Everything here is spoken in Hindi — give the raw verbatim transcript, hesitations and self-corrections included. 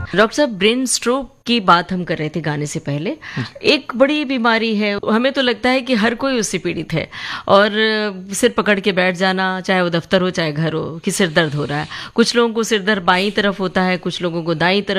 डॉक्टर साहब, ब्रेन स्ट्रोक की बात हम कर रहे थे गाने से पहले। एक बड़ी बीमारी है, हमें तो लगता है कि हर कोई उससे पीड़ित है, और सिर पकड़ के बैठ जाना, चाहे वो दफ्तर हो चाहे घर हो, कि सिर दर्द हो रहा है। कुछ लोगों को सिर दर्द बाईं तरफ होता है, कुछ लोगों को दाईं तरफ